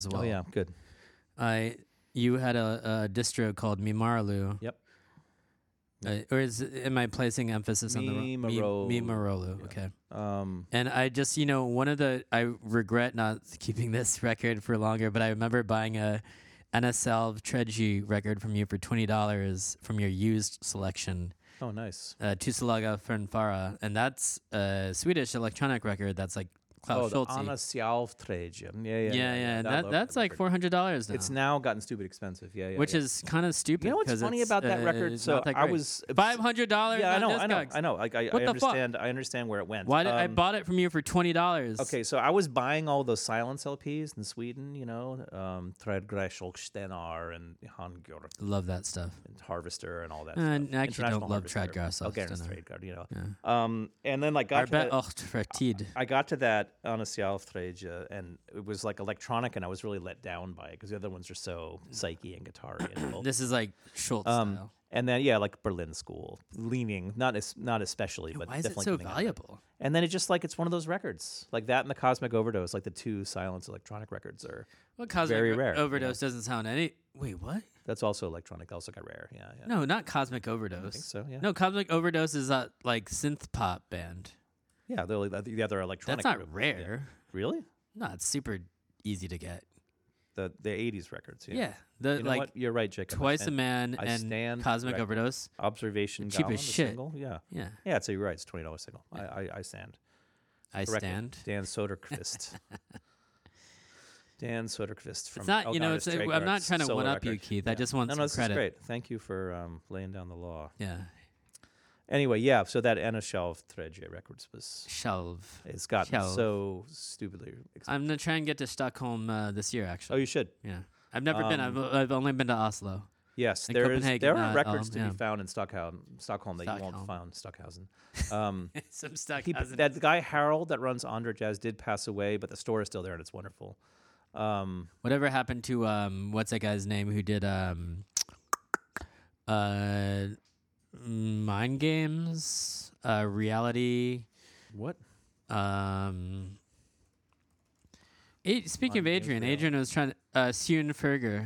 as well. Oh yeah, good. You had a distro called Mimaralu. Yep. Or am I placing emphasis on the Mimarolu. Mimarolu? Yeah. Okay. Um, And I just, I regret not keeping this record for longer, but I remember buying a NSL Treji record from you for $20 from your used selection, oh, nice. Tusalaga Fernfara, and that's a Swedish electronic record that's like Klaus the Schulze. Anna Sjalfträge. Yeah, and that's like $400 now. It's now gotten stupid expensive. Yeah, yeah. Which yeah. is kind of stupid. You know what's 'cause funny it's, about that record? it's So not that I great. was $500. Yeah, I know. Discogs. Like I What the fuck? understand. I understand where it went. Why did I bought it from you for $20? Okay, so I was buying all those silence LPs in Sweden. Trädgrässelstenar and Handgjord Love that stuff. and Harvester and all that. I stuff. actually don't love Trädgrässelstenar. Trädgrässelstenar. Okay, and then like got to that, I got to that Anna Sjalfträge, and it was like electronic, and I was really let down by it because the other ones are so psyche and guitar-y. And This is like Schultz style. and then like Berlin School, leaning not especially, but Why is it definitely so getting out of it. valuable? And then it's one of those records like that and the Cosmic Overdose, like the two silence electronic records are. Well, Cosmic very rare, Overdose doesn't sound any. Wait, what? That's also electronic. They also got rare. Yeah. No, not Cosmic I Overdose. think so. Yeah. No, Cosmic Overdose is that like synth pop band. Yeah, they're like the other electronic. That's not group. rare. Really? No, it's super easy to get. The 80s records. Yeah. Yeah, the You know like what? You're right, Jacob. Twice a Man I and stand Cosmic corrected. Overdose. Observation. Cheap Gala, as the shit. Single. Yeah. Yeah, Yeah. So you're right. It's $20 single. I stand. I Corrected. stand. Dan Soderquist. Dan Soderquist from. It's not, Algarve Stray I'm not Guards trying to solo one up you, record. Keith. Yeah. I just want No, some this credit. is great. Thank you for laying down the law. Yeah, Anyway, yeah. So that Anna Sjalfträge records was. shelve. It's gotten Shelf. so stupidly expensive. I'm gonna try and get to Stockholm this year. Oh, Actually, you should. yeah. I've never been. I've only been to Oslo. Yes, And there Copenhagen, are records to yeah. be found in Stockholm that you won't Stockholm. find in Stockhausen. Some stuff. That guy Harold that runs Andra Jazz did pass away, but the store is still there and it's wonderful. Whatever happened to what's that guy's name who did Mind Games, Reality. What? Speaking of Mind Games, Adrian, Reality. Adrian was trying to Schoenferger.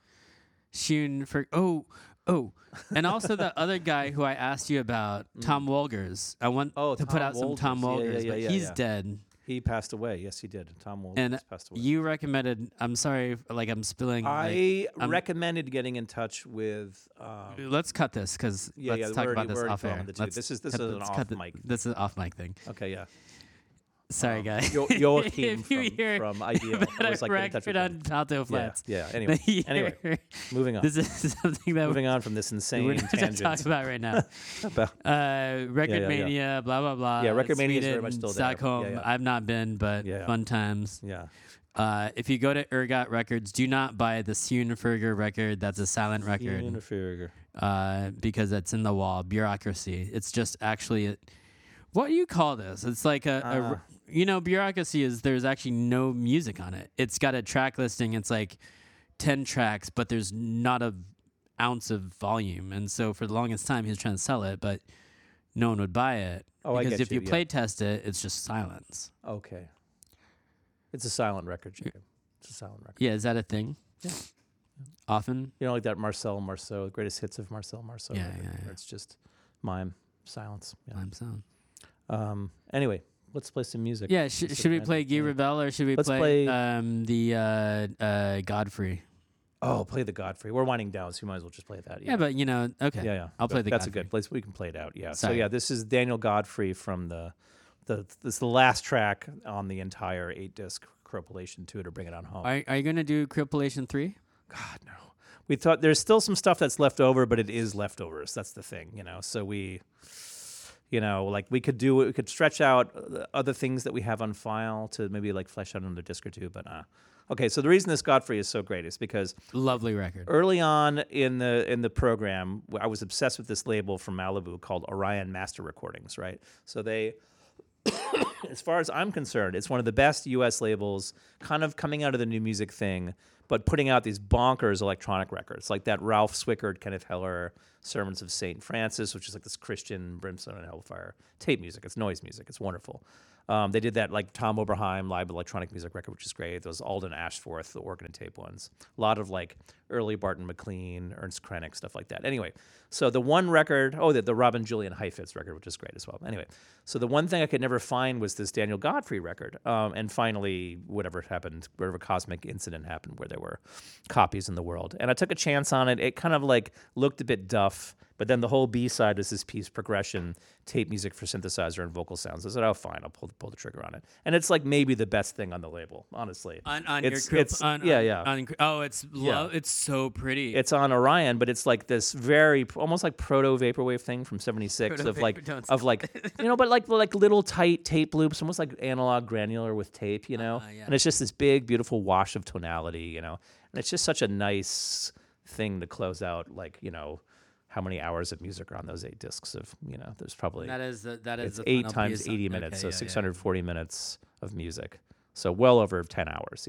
Oh, and also the other guy who I asked you about, Tom Wolgers. I want to put Tom out some Tom Wolgers. Wolgers, Yeah, but yeah, he's yeah. dead. He passed away. Yes, he did. Tom Wolf And passed away. you recommended. I'm sorry, like I'm spilling. I recommended getting in touch with. Let's cut this because let's talk about this off air. This is an off mic. This is an off mic thing. Okay, yeah. Sorry, guys. Joachim If you hear from Idea about was a like get in touch record with on him. Talto Flats. Yeah. Anyway, moving on. This is something that Moving on from this we're insane not going to tangent. talk about right now. About- Record yeah. Mania, blah blah blah. Yeah, Record Mania is very Sweden, much still there. Stockholm. Yeah, yeah. I've not been, but Yeah. fun times. yeah. If you go to Ergot Records, do not buy the Schoenferger record. That's a silent record. Schoenferger. Because it's in the wall. Bureaucracy. It's just actually what do you call this? It's like bureaucracy is there's actually no music on it. It's got a track listing. It's like 10 tracks, but there's not a ounce of volume. And so for the longest time, he was trying to sell it, but no one would buy it. Oh, I because get if you you, yeah. play test it, it's just silence. Okay. It's a silent record, Jacob. It's a silent record. Yeah, is that a thing? Yeah. Often? You know, like that Marcel Marceau, the greatest hits of Marcel Marceau. Yeah, record, yeah, where yeah. It's just mime, silence. Yeah. I'm sound. Anyway, let's play some music. Yeah, Let's should we sit play down. Guy Rebel or should we Let's play play- the Godfrey? Oh, play the Godfrey. We're winding down, so you might as well just play that. Yeah, but okay. Yeah. I'll play the That's Godfrey. a good place. We can play it out. Yeah. So Sorry. yeah, this is Daniel Godfrey from this is the last track on the entire 8-disc Cropulation 2 to bring it on home. Are you going to do Cripulation 3? God no. We thought there's still some stuff that's left over, but it is leftovers. That's the thing, So we, like we could stretch out other things that we have on file to maybe like flesh out another disc or two. But okay. So the reason this Godfrey is so great is because Lovely record. early on in the program, I was obsessed with this label from Malibu called Orion Master Recordings. Right. So they. As far as I'm concerned, it's one of the best U.S. labels, kind of coming out of the new music thing, but putting out these bonkers electronic records, like that Ralph Swickard, Kenneth Heller, Sermons of St. Francis, which is like this Christian brimstone and hellfire tape music. It's noise music. It's wonderful. They did that like Tom Oberheim live electronic music record, which is great. Those Alden Ashforth, the organ and tape ones. A lot of like early Barton McLean, Ernst Krenek, stuff like that. Anyway, so the one record, the Robin Julian Heifetz record, which is great as well. Anyway, so the one thing I could never find was this Daniel Godfrey record. And finally, whatever cosmic incident happened where there were copies in the world. And I took a chance on it. It kind of like looked a bit duff. But then the whole B-side was this piece, Progression, tape music for synthesizer and vocal sounds. I said, oh, fine, I'll pull the trigger on it. And it's like maybe the best thing on the label, honestly. It's so pretty. It's on Orion, but it's like this very, almost like proto-vaporwave thing from 76 but like little tight tape loops, almost like analog granular with tape, Yeah. And it's just this big, beautiful wash of tonality, And it's just such a nice thing to close out, like, how many hours of music are on those 8 discs of, there's probably... It's 8 times 80 minutes, so 640 minutes of music. So well over 10 hours,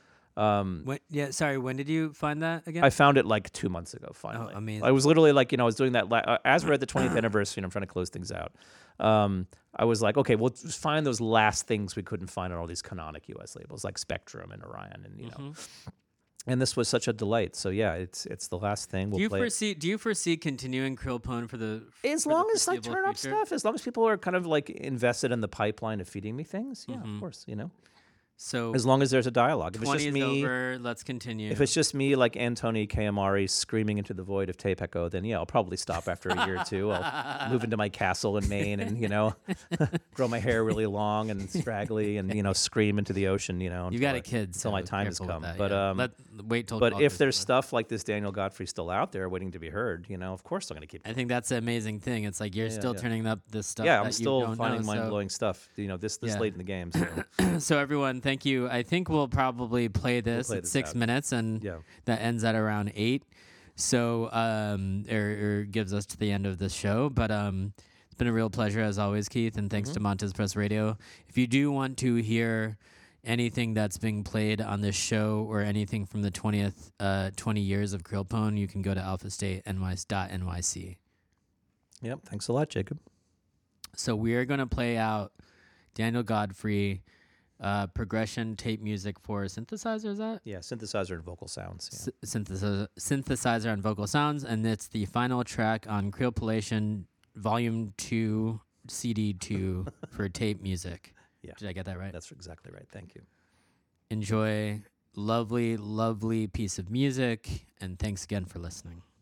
When did you find that again? I found it like 2 months ago, finally. Oh, amazing. I was literally like, I was doing that, as we're at the 20th anniversary and I'm trying to close things out. I was like, okay, we'll just find those last things we couldn't find on all these canonic US labels like Spectrum and Orion and, And this was such a delight. So yeah, it's the last thing. Do you foresee continuing Krillpone for the as long as I turn up stuff, as long as people are kind of like invested in the pipeline of feeding me things? Yeah, of course. So as long as there's a dialogue. If it's 20 just is me, over, let's continue. If it's just me like Antoni Kayamari screaming into the void of Tape Echo, then I'll probably stop after a year or two. I'll move into my castle in Maine and grow my hair really long and straggly and scream into the ocean. You got a kid, until my time has come. That, but wait till. But if there's stuff like this Daniel Godfrey still out there waiting to be heard, of course I'm going to keep. I think that's the amazing thing. It's like you're still turning up this stuff. Yeah, that I'm still you don't finding know, mind-blowing stuff. This late in the game. So. So everyone, thank you. I think we'll probably play this at 6 minutes, and that ends at around 8. So or gives us to the end of this show. But it's been a real pleasure as always, Keith, and thanks to Montez Press Radio. If you do want to hear anything that's being played on this show or anything from the 20 years of Krillpone, you can go to alphastatenyc.nyc. Yep. Thanks a lot, Jacob. So we are going to play out Daniel Godfrey, progression tape music for synthesizer, is that? Yeah, synthesizer and vocal sounds. Yeah. Synthesizer and vocal sounds, and it's the final track on Krillpolation Volume 2, CD 2 for tape music. Yeah. Did I get that right? That's exactly right. Thank you. Enjoy. Lovely, lovely piece of music, and thanks again for listening.